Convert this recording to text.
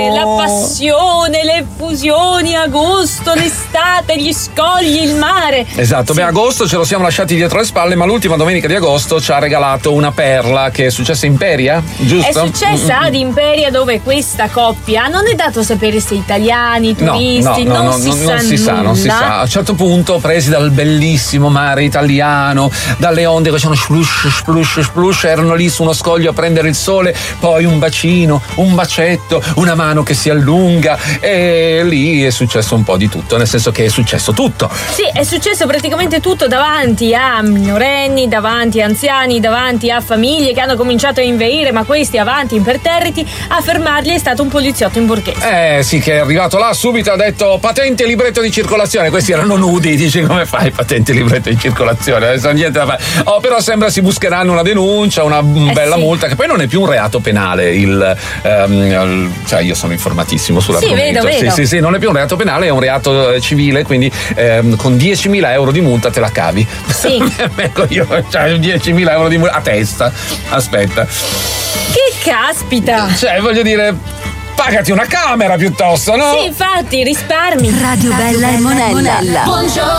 La passione, le fusioni, agosto, l'estate, gli scogli, il mare. Esatto, Sì. agosto ce lo siamo lasciati dietro le spalle, ma l'ultima domenica di agosto ci ha regalato una perla che è successa in Imperia, giusto? È successa ad Imperia, dove questa coppia non è dato sapere se italiani, turisti, non si sa. A un certo punto, presi dal bellissimo mare italiano, dalle onde che facevano splush, splush, splush, erano lì su uno scoglio a prendere il sole, poi un bacino, un bacetto, una mano che si allunga, e lì è successo un po' di tutto, nel senso che è successo tutto. Sì, è successo praticamente tutto davanti a minorenni, davanti a anziani, davanti a famiglie che hanno cominciato a inveire, ma questi avanti imperterriti a fermarli è stato un poliziotto in borghese. Sì, che è arrivato là subito, ha detto patente e libretto di circolazione. Questi erano nudi, dici come fai patente e libretto di circolazione? Adesso niente da fare. Però sembra si buscheranno una denuncia, una bella multa, che poi non è più un reato penale, cioè io sono informatissimo sull'argomento. Sì, vedo. Sì, non è più un reato penale, è un reato civile, quindi con 10.000 euro di multa te la cavi. Sì. Ecco, io, cioè 10.000 euro di multa a testa. Aspetta. Che caspita! Cioè, voglio dire, pagati una camera piuttosto, no? Sì, infatti, risparmi. Radio Bella e Monella. Buongiorno